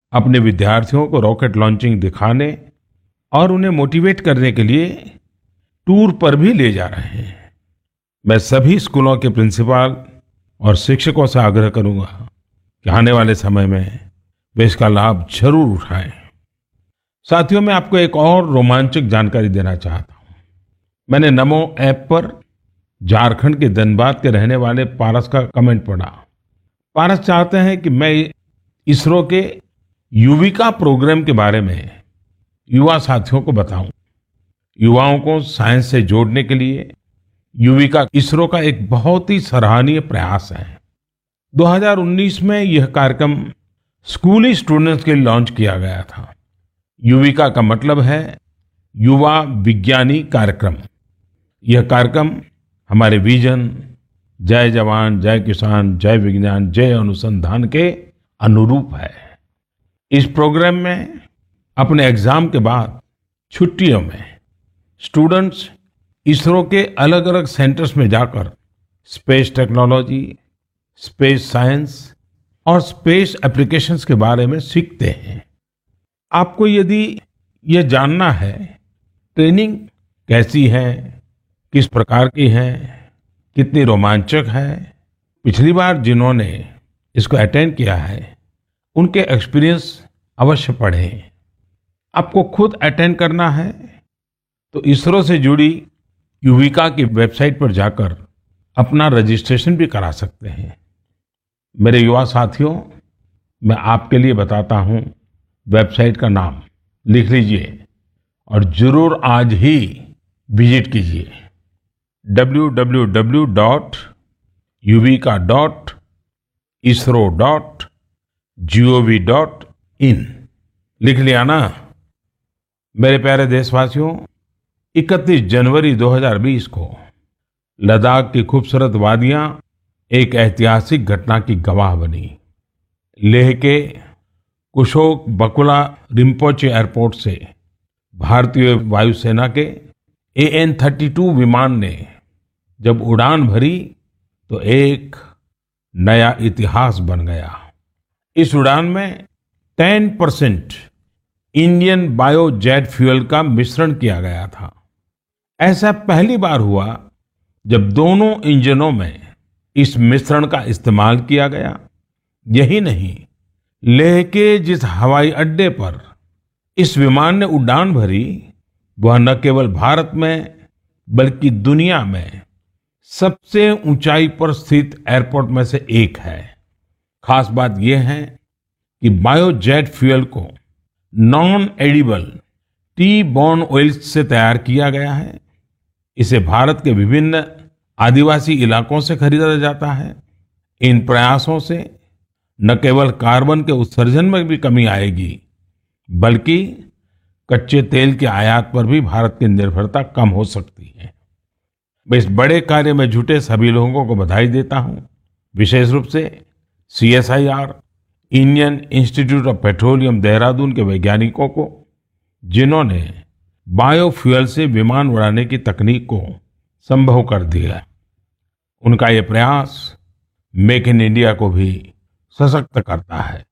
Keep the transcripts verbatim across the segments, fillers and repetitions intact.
अपने विद्यार्थियों को रॉकेट लॉन्चिंग दिखाने और उन्हें मोटिवेट करने के लिए टूर पर भी ले जा रहे हैं। मैं सभी स्कूलों के प्रिंसिपल और शिक्षकों से आग्रह करूंगा कि आने वाले समय में वे इसका लाभ जरूर उठाएं। साथियों, मैं आपको एक और रोमांचक जानकारी देना चाहता हूं। मैंने नमो ऐप पर झारखंड के धनबाद के रहने वाले पारस का कमेंट पढ़ा। पारस चाहते हैं कि मैं इसरो के युविका प्रोग्राम के बारे में युवा साथियों को बताऊं। युवाओं को साइंस से जोड़ने के लिए युविका इसरो का एक बहुत ही सराहनीय प्रयास है। दो हज़ार उन्नीस में यह कार्यक्रम स्कूली स्टूडेंट्स के लिए लॉन्च किया गया था। युविका का मतलब है युवा विज्ञानी कार्यक्रम। यह कार्यक्रम हमारे विजन जय जवान जय किसान जय विज्ञान जय अनुसंधान के अनुरूप है। इस प्रोग्राम में अपने एग्जाम के बाद छुट्टियों में स्टूडेंट्स इसरो के अलग अलग सेंटर्स में जाकर स्पेस टेक्नोलॉजी, स्पेस साइंस और स्पेस एप्लीकेशंस के बारे में सीखते हैं। आपको यदि यह जानना है ट्रेनिंग कैसी है, किस प्रकार की है, कितनी रोमांचक है, पिछली बार जिन्होंने इसको अटेंड किया है उनके एक्सपीरियंस अवश्य पढ़ें। आपको खुद अटेंड करना है तो इसरो से जुड़ी युविका की वेबसाइट पर जाकर अपना रजिस्ट्रेशन भी करा सकते हैं। मेरे युवा साथियों, मैं आपके लिए बताता हूं वेबसाइट का नाम, लिख लीजिए और जरूर आज ही विजिट कीजिए W W W dot Yuvika dot ISRO dot G O V dot in. लिख लिया ना? मेरे प्यारे देशवासियों, इकतीस जनवरी दो हज़ार बीस को लद्दाख की खूबसूरत वादियां एक ऐतिहासिक घटना की गवाह बनी। लेह के कुशोक बकुला रिम्पोचे एयरपोर्ट से भारतीय वायुसेना के ए एन थर्टी टू विमान ने जब उड़ान भरी तो एक नया इतिहास बन गया। इस उड़ान में दस परसेंट इंडियन बायोजेट फ्यूल का मिश्रण किया गया था। ऐसा पहली बार हुआ जब दोनों इंजनों में इस मिश्रण का इस्तेमाल किया गया। यही नहीं, लेह के जिस हवाई अड्डे पर इस विमान ने उड़ान भरी वह न केवल भारत में बल्कि दुनिया में सबसे ऊंचाई पर स्थित एयरपोर्ट में से एक है। खास बात यह है कि बायोजेट फ्यूल को non edible T born oils से तैयार किया गया है। इसे भारत के विभिन्न आदिवासी इलाकों से खरीदा जाता है। इन प्रयासों से न केवल कार्बन के उत्सर्जन में भी कमी आएगी बल्कि कच्चे तेल के आयात पर भी भारत की निर्भरता कम हो सकती है। मैं इस बड़े कार्य में जुटे सभी लोगों को बधाई देता हूं, विशेष रूप से C S I R, Indian institute of petroleum Dehradun के वैज्ञानिकों को, जिन्होंने बायोफ्यूल से विमान उड़ाने की तकनीक को संभव कर दिया। उनका ये प्रयास मेक इन इंडिया को भी सशक्त करता है।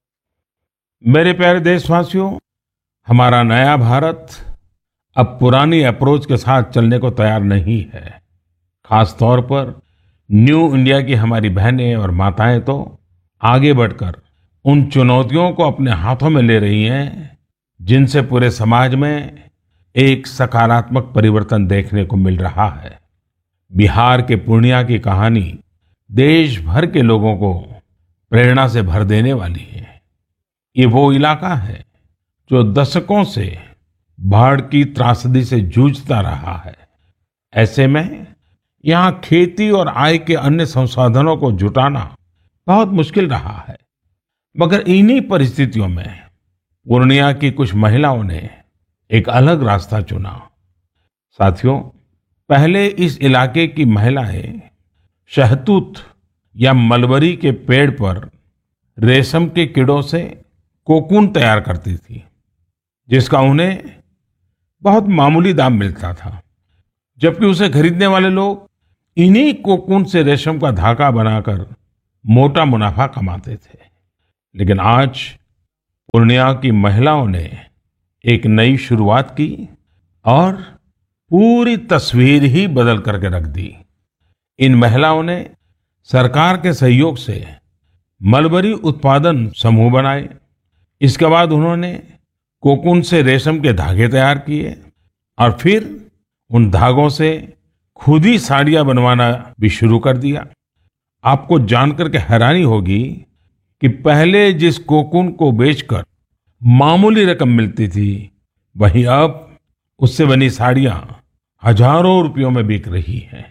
मेरे प्यारे देशवासियों, हमारा नया भारत अब पुरानी अप्रोच के साथ चलने को तैयार नहीं है। खास तौर पर न्यू इंडिया की हमारी बहनें और माताएं तो आगे बढ़कर उन चुनौतियों को अपने हाथों में ले रही हैं जिनसे पूरे समाज में एक सकारात्मक परिवर्तन देखने को मिल रहा है। बिहार के पूर्णिया की कहानी देश भर के लोगों को प्रेरणा से भर देने वाली है। ये वो इलाका है जो दशकों से बाढ़ की त्रासदी से जूझता रहा है। ऐसे में यहाँ खेती और आय के अन्य संसाधनों को जुटाना बहुत मुश्किल रहा है। मगर इन्हीं परिस्थितियों में पूर्णिया की कुछ महिलाओं ने एक अलग रास्ता चुना। साथियों, पहले इस इलाके की महिलाएं शहतूत या मलबरी के पेड़ पर रेशम के कीड़ों से कोकून तैयार करती थी, जिसका उन्हें बहुत मामूली दाम मिलता था, जबकि उसे खरीदने वाले लोग इन्हीं कोकून से रेशम का धागा बनाकर मोटा मुनाफा कमाते थे। लेकिन आज पूर्णिया की महिलाओं ने एक नई शुरुआत की और पूरी तस्वीर ही बदल करके रख दी। इन महिलाओं ने सरकार के सहयोग से मलबरी उत्पादन समूह बनाए। इसके बाद उन्होंने कोकून से रेशम के धागे तैयार किए और फिर उन धागों से खुद ही साड़ियां बनवाना भी शुरू कर दिया। आपको जानकर के हैरानी होगी कि पहले जिस कोकून को बेचकर मामूली रकम मिलती थी, वहीं अब उससे बनी साड़ियां हजारों रुपयों में बिक रही हैं।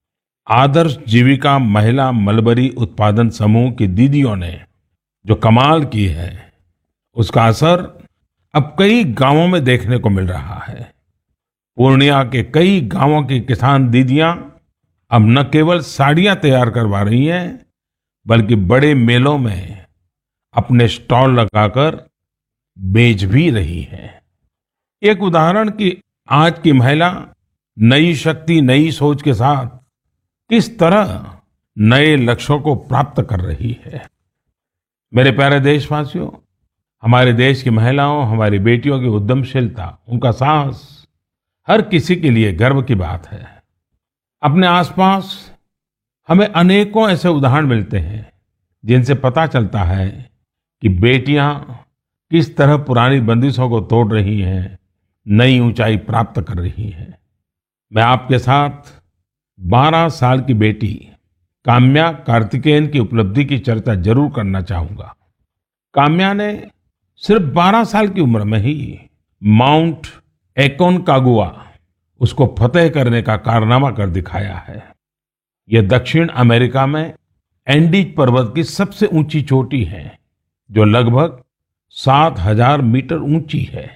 आदर्श जीविका महिला मलबरी उत्पादन समूह की दीदियों ने जो कमाल की है, उसका असर अब कई गांवों में देखने को मिल रहा है। पूर्णिया के कई गांवों की किसान दीदियां अब न केवल साड़ियां तैयार करवा रही हैं, बल्कि बड़े मेलों में अपने स्टॉल लगाकर बेच भी रही हैं। एक उदाहरण कि आज की महिला नई शक्ति, नई सोच के साथ किस तरह नए लक्ष्यों को प्राप्त कर रही है। मेरे प्यारे देशवासियों, हमारे देश की महिलाओं, हमारी बेटियों की उद्यमशीलता, उनका साहस हर किसी के लिए गर्व की बात है। अपने आसपास हमें अनेकों ऐसे उदाहरण मिलते हैं जिनसे पता चलता है कि बेटियां किस तरह पुरानी बंदिशों को तोड़ रही हैं, नई ऊंचाई प्राप्त कर रही हैं। मैं आपके साथ बारह साल की बेटी काम्या कार्तिकेयन की उपलब्धि की चर्चा जरूर करना चाहूंगा। काम्या ने सिर्फ बारह साल की उम्र में ही माउंट एकोनकागुआ उसको फतेह करने का कारनामा कर दिखाया है। यह दक्षिण अमेरिका में एंडीज पर्वत की सबसे ऊंची चोटी है, जो लगभग सात हजार मीटर ऊंची है।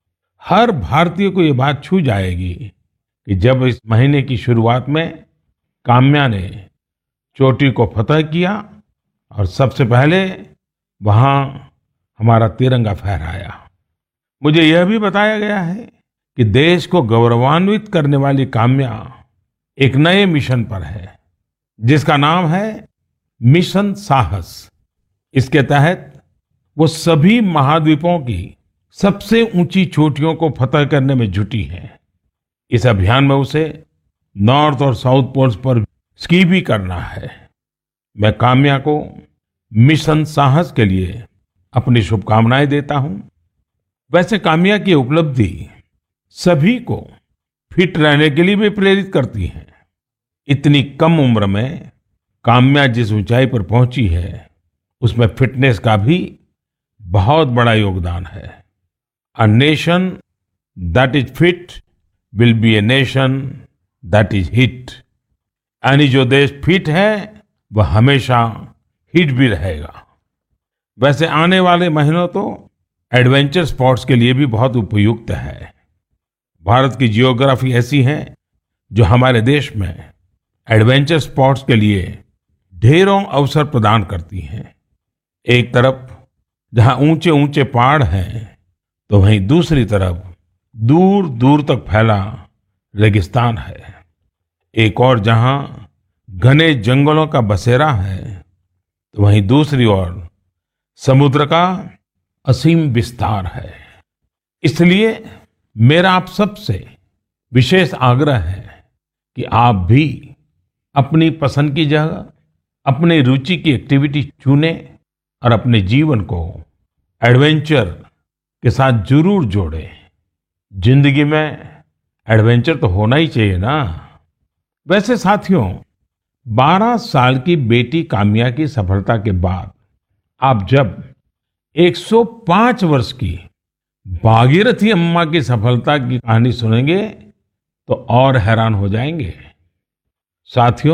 हर भारतीय को यह बात छू जाएगी कि जब इस महीने की शुरुआत में काम्या ने चोटी को फतह किया और सबसे पहले वहां हमारा तिरंगा फहराया। मुझे यह भी बताया गया है कि देश को गौरवान्वित करने वाली काम्या एक नए मिशन पर है, जिसका नाम है मिशन साहस। इसके तहत वो सभी महाद्वीपों की सबसे ऊंची चोटियों को फतह करने में जुटी है। इस अभियान में उसे नॉर्थ और साउथ पोल्स पर स्की भी करना है। मैं काम्या को मिशन साहस के लिए अपनी शुभकामनाएं देता हूं। वैसे काम्या की उपलब्धि सभी को फिट रहने के लिए भी प्रेरित करती है। इतनी कम उम्र में काम्या जिस ऊंचाई पर पहुंची है, उसमें फिटनेस का भी बहुत बड़ा योगदान है। A nation that is fit will be a nation that is hit. यानी जो देश फिट है वह हमेशा हिट भी रहेगा। वैसे आने वाले महीनों तो एडवेंचर स्पोर्ट्स के लिए भी बहुत उपयुक्त है। भारत की जियोग्राफी ऐसी है जो हमारे देश में एडवेंचर स्पोर्ट्स के लिए ढेरों अवसर प्रदान करती है। एक तरफ जहां ऊंचे ऊंचे पहाड़ हैं, तो वहीं दूसरी तरफ दूर दूर तक फैला रेगिस्तान है। एक और जहां घने जंगलों का बसेरा है, तो वहीं दूसरी ओर समुद्र का असीम विस्तार है। इसलिए मेरा आप सबसे विशेष आग्रह है कि आप भी अपनी पसंद की जगह अपनी रुचि की एक्टिविटी चुनें और अपने जीवन को एडवेंचर के साथ जरूर जोड़ें। जिंदगी में एडवेंचर तो होना ही चाहिए ना। वैसे साथियों, बारह साल की बेटी काम्या की सफलता के बाद आप जब एक सौ पाँच वर्ष की भागीरथी अम्मा की सफलता की कहानी सुनेंगे तो और हैरान हो जाएंगे। साथियों,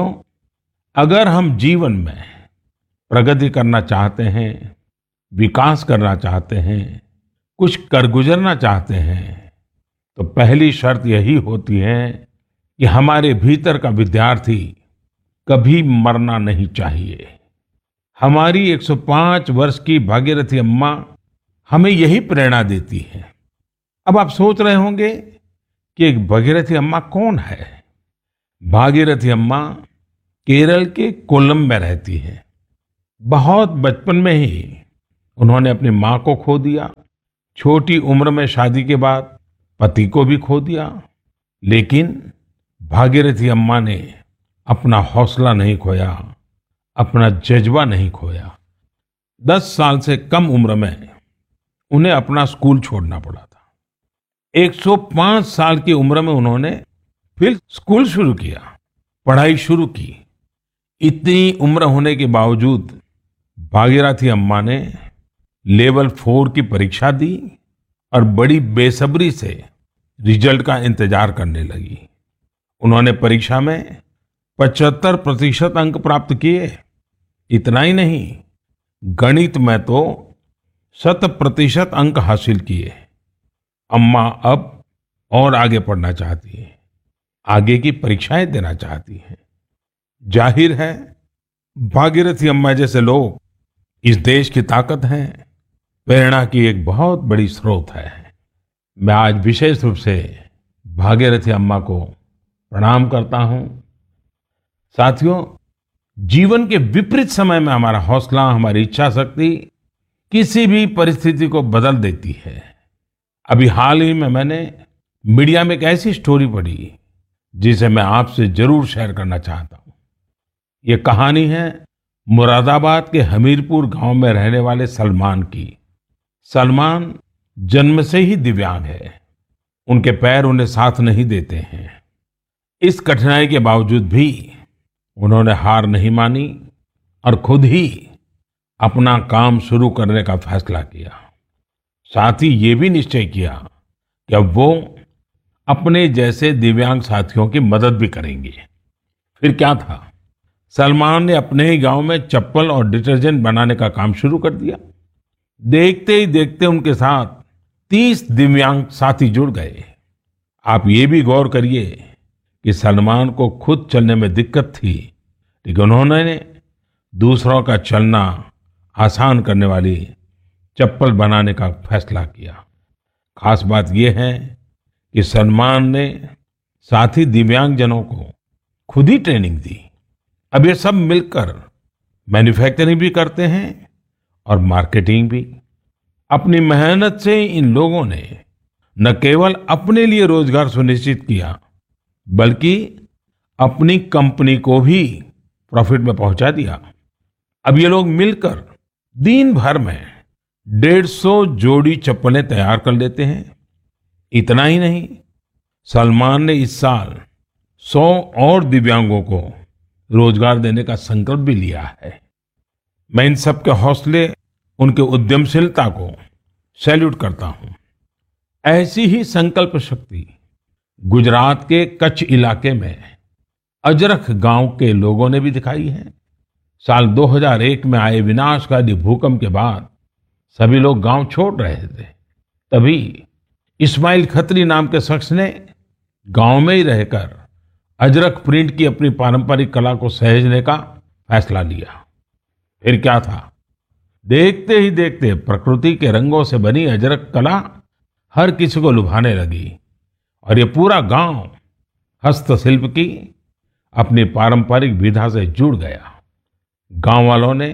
अगर हम जीवन में प्रगति करना चाहते हैं, विकास करना चाहते हैं, कुछ कर गुजरना चाहते हैं, तो पहली शर्त यही होती है कि हमारे भीतर का विद्यार्थी कभी मरना नहीं चाहिए। हमारी एक सौ पाँच वर्ष की भागीरथी अम्मा हमें यही प्रेरणा देती है। अब आप सोच रहे होंगे कि एक भागीरथी अम्मा कौन है? भागीरथी अम्मा केरल के कोल्लम में रहती है। बहुत बचपन में ही उन्होंने अपनी माँ को खो दिया। छोटी उम्र में शादी के बाद पति को भी खो दिया। लेकिन भागीरथी अम्मा ने अपना हौसला नहीं खोया, अपना जज्बा नहीं खोया। दस साल से कम उम्र में उन्हें अपना स्कूल छोड़ना पड़ा था। एक सौ पाँच साल की उम्र में उन्होंने फिर स्कूल शुरू किया, पढ़ाई शुरू की। इतनी उम्र होने के बावजूद भागीरथी अम्मा ने लेवल फोर की परीक्षा दी और बड़ी बेसब्री से रिजल्ट का इंतजार करने लगी। उन्होंने परीक्षा में पचहत्तर प्रतिशत अंक प्राप्त किए। इतना ही नहीं, गणित में तो शत प्रतिशत अंक हासिल किए। अम्मा अब और आगे पढ़ना चाहती है, आगे की परीक्षाएं देना चाहती हैं। जाहिर है, भागीरथी अम्मा जैसे लोग इस देश की ताकत हैं, प्रेरणा की एक बहुत बड़ी स्रोत है। मैं आज विशेष रूप से भागीरथी अम्मा को प्रणाम करता हूं। साथियों, जीवन के विपरीत समय में हमारा हौसला, हमारी इच्छा शक्ति किसी भी परिस्थिति को बदल देती है। अभी हाल ही में मैंने मीडिया में एक ऐसी स्टोरी पढ़ी जिसे मैं आपसे जरूर शेयर करना चाहता हूं। ये कहानी है मुरादाबाद के हमीरपुर गांव में रहने वाले सलमान की। सलमान जन्म से ही दिव्यांग है। उनके पैर उन्हें साथ नहीं देते हैं। इस कठिनाई के बावजूद भी उन्होंने हार नहीं मानी और खुद ही अपना काम शुरू करने का फैसला किया। साथ ही ये भी निश्चय किया कि अब वो अपने जैसे दिव्यांग साथियों की मदद भी करेंगे। फिर क्या था, सलमान ने अपने ही गांव में चप्पल और डिटर्जेंट बनाने का काम शुरू कर दिया। देखते ही देखते उनके साथ तीस दिव्यांग साथी जुड़ गए। आप ये भी गौर करिए कि सलमान को खुद चलने में दिक्कत थी, लेकिन उन्होंने दूसरों का चलना आसान करने वाली चप्पल बनाने का फैसला किया। खास बात यह है कि सलमान ने साथी दिव्यांगजनों को खुद ही ट्रेनिंग दी। अब ये सब मिलकर मैन्युफैक्चरिंग भी करते हैं और मार्केटिंग भी। अपनी मेहनत से इन लोगों ने न केवल अपने लिए रोजगार सुनिश्चित किया, बल्कि अपनी कंपनी को भी प्रॉफिट में पहुंचा दिया। अब ये लोग मिलकर दिन भर में डेढ़ सौ जोड़ी चप्पलें तैयार कर लेते हैं। इतना ही नहीं, सलमान ने इस साल सौ और दिव्यांगों को रोजगार देने का संकल्प भी लिया है। मैं इन सबके हौसले, उनके उद्यमशीलता को सैल्यूट करता हूं। ऐसी ही संकल्प शक्ति गुजरात के कच्छ इलाके में अजरक गांव के लोगों ने भी दिखाई है। साल दो हज़ार एक में आए विनाशकारी भूकंप के बाद सभी लोग गांव छोड़ रहे थे। तभी इस्माइल खत्री नाम के शख्स ने गांव में ही रहकर अजरक प्रिंट की अपनी पारंपरिक कला को सहेजने का फैसला लिया। फिर क्या था, देखते ही देखते प्रकृति के रंगों से बनी अजरक कला हर किसी को लुभाने लगी और ये पूरा गांव हस्तशिल्प की अपनी पारंपरिक विधा से जुड़ गया। गांव वालों ने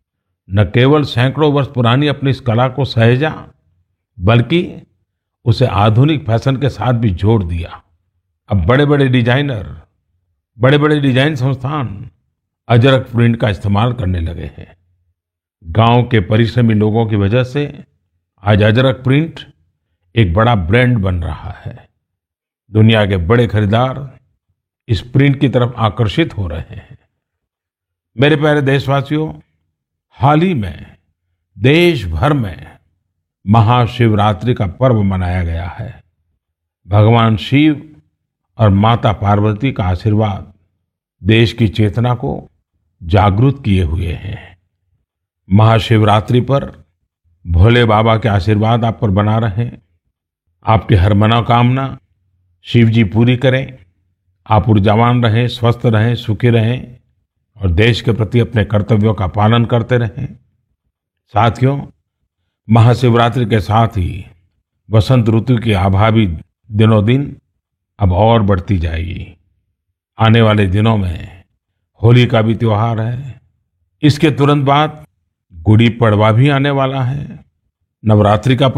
न केवल सैकड़ों वर्ष पुरानी अपनी इस कला को सहेजा, बल्कि उसे आधुनिक फैशन के साथ भी जोड़ दिया। अब बड़े बड़े डिजाइनर, बड़े बड़े डिजाइन संस्थान अजरक प्रिंट का इस्तेमाल करने लगे हैं। गांव के परिश्रमी लोगों की वजह से आज अजरक प्रिंट एक बड़ा ब्रांड बन रहा है। दुनिया के बड़े खरीदार इस प्रिंट की तरफ आकर्षित हो रहे हैं। मेरे प्यारे देशवासियों, हाल ही में देश भर में महाशिवरात्रि का पर्व मनाया गया है। भगवान शिव और माता पार्वती का आशीर्वाद देश की चेतना को जागृत किए हुए हैं। महाशिवरात्रि पर भोले बाबा के आशीर्वाद आप पर बना रहे। आपकी हर मनोकामना शिव जी पूरी करें। आप ऊर्जावान रहें, स्वस्थ रहें, सुखी रहें और देश के प्रति अपने कर्तव्यों का पालन करते रहें। साथियों, महाशिवरात्रि के साथ ही वसंत ऋतु की आभा भी दिनों दिन अब और बढ़ती जाएगी। आने वाले दिनों में होली का भी त्योहार है। इसके तुरंत बाद गुड़ी पड़वा भी आने वाला है। नवरात्रि का